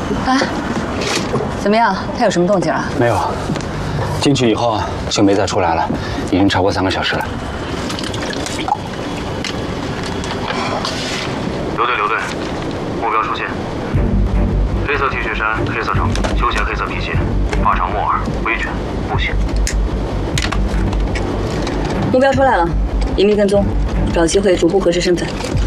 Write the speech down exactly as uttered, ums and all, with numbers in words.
啊，怎么样？他有什么动静啊？ 没有。进去以后就没再出来了，已经超过三个小时了。 留队，留队，目标出现。黑色 T 恤衫，黑色长裤，休闲黑色皮鞋，发长木耳，微卷，步行。 目标出来了，严密跟踪，找机会逐步核实身份。